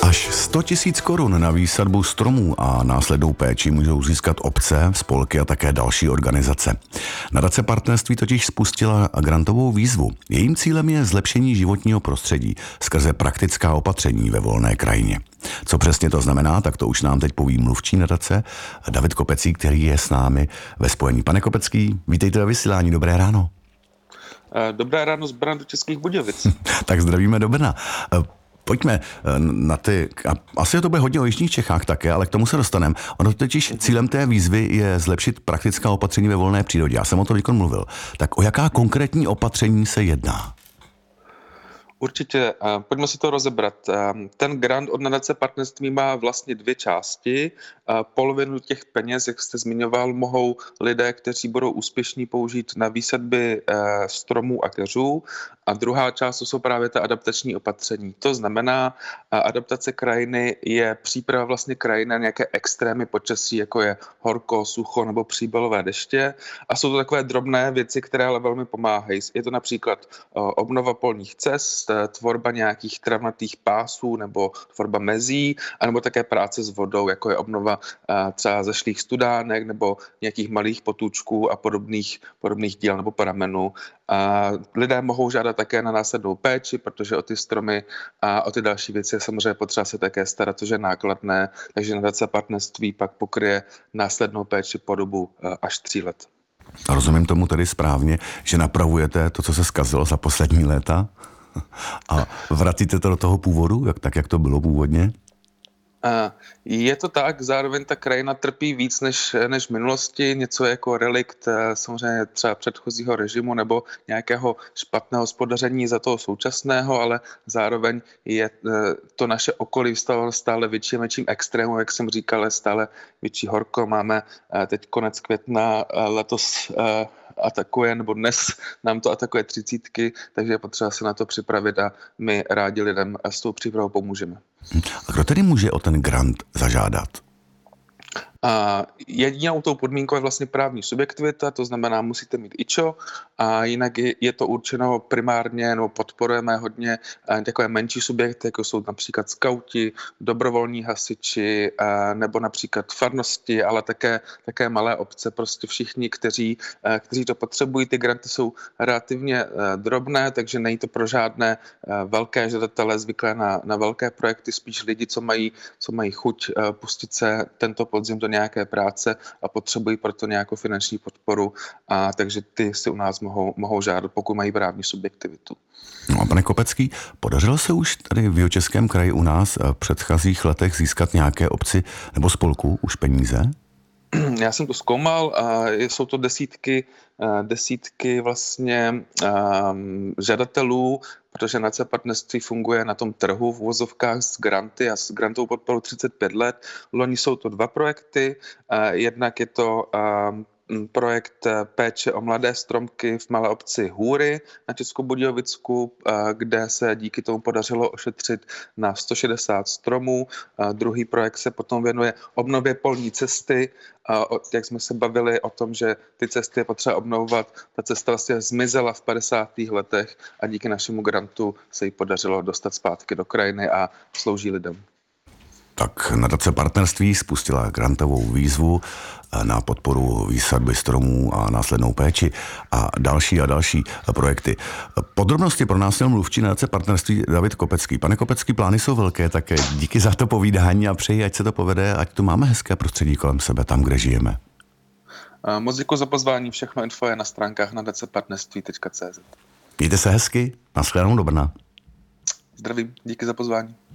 Až 100 000 korun na výsadbu stromů a následnou péči můžou získat obce, spolky a také další organizace. Nadace Partnerství totiž spustila grantovou výzvu. Jejím cílem je zlepšení životního prostředí skrze praktická opatření ve volné krajině. Co přesně to znamená, tak to už nám teď poví mluvčí nadace David Kopecký, který je s námi ve spojení. Pane Kopecký, vítejte ve vysílání, dobré ráno. Dobré ráno z Brna do Českých Budějovic. Tak zdravíme do Brna. Pojďme na ty, asi to bude hodně o jižních Čechách také, ale k tomu se dostaneme. Ono totiž cílem té výzvy je zlepšit praktická opatření ve volné přírodě. Já jsem o tom výkon mluvil. Tak o jaká konkrétní opatření se jedná? Určitě, pojďme si to rozebrat. Ten grant od nadace Partnerství má vlastně dvě části. Polovinu těch peněz, jak jste zmiňoval, mohou lidé, kteří budou úspěšní, použít na výsadby stromů a keřů. A druhá část to jsou právě ta adaptační opatření. To znamená, adaptace krajiny je příprava vlastně krajiny na nějaké extrémy počasí, jako je horko, sucho nebo příbalové deště. A jsou to takové drobné věci, které ale velmi pomáhají. Je to například obnova polních cest, tvorba nějakých travnatých pásů nebo tvorba mezí, anebo také práce s vodou, jako je obnova třeba zašlých studánek nebo nějakých malých potůčků a podobných díl nebo pramenů. A lidé mohou žádat také na následnou péči, protože o ty stromy a o ty další věci je samozřejmě potřeba se také starat, což je nákladné, takže nadace Partnerství pak pokryje následnou péči po dobu až 3 let. Rozumím tomu tedy správně, že napravujete to, co se zkazilo za poslední léta a vracíte to do toho původu, jak to bylo původně? Je to tak, zároveň ta krajina trpí víc než v minulosti, něco jako relikt samozřejmě třeba předchozího režimu nebo nějakého špatného hospodaření za toho současného, ale zároveň je to naše okolí vystaveno stále větším extrému, jak jsem říkal, stále větší horko. Máme teď konec května, letos atakuje, nebo dnes nám to atakuje 30, takže je potřeba se na to připravit a my rádi lidem s tou přípravou pomůžeme. A kdo tedy může o ten grant zažádat? Jedinou tou podmínkou je vlastně právní subjektivita, to znamená, musíte mít IČO a jinak je to určeno primárně, nebo podporujeme hodně takové menší subjekty, jako jsou například skauti, dobrovolní hasiči nebo například farnosti, ale také malé obce, prostě všichni, kteří to potřebují. Ty granty jsou relativně drobné, takže není to pro žádné velké žadatele zvyklé na velké projekty, spíš lidi, co mají chuť pustit se tento podzim do nějaké práce a potřebují proto nějakou finanční podporu, takže ty si u nás mohou žádat, pokud mají právní subjektivitu. No a pane Kopecký, podařilo se už tady v Jihočeském kraji u nás v předchozích letech získat nějaké obci nebo spolku už peníze? Já jsem to zkoumal a jsou to desítky vlastně žadatelů, protože nadace Partnerství funguje na tom trhu v uvozovkách s granty a s grantovou podporou 35 let. Loni jsou to 2 projekty, jednak je to projekt péče o mladé stromky v malé obci Hůry na Českobudějovicku, kde se díky tomu podařilo ošetřit na 160 stromů. Druhý projekt se potom věnuje obnově polní cesty, jak jsme se bavili o tom, že ty cesty je potřeba obnovovat. Ta cesta vlastně zmizela v 50. letech a díky našemu grantu se jí podařilo dostat zpátky do krajiny a slouží lidem. Tak nadace Partnerství spustila grantovou výzvu na podporu výsadby stromů a následnou péči a další projekty. Podrobnosti pro nás měl mluvčí nadace Partnerství David Kopecký. Pane Kopecký, plány jsou velké, tak díky za to povídání a přeji, ať se to povede, ať tu máme hezké prostředí kolem sebe, tam, kde žijeme. Moc děkuji za pozvání, všechno info je na stránkách nadacepartnerství.cz. Mějte se hezky, nashledanou do Brna. Zdravím, díky za pozvání.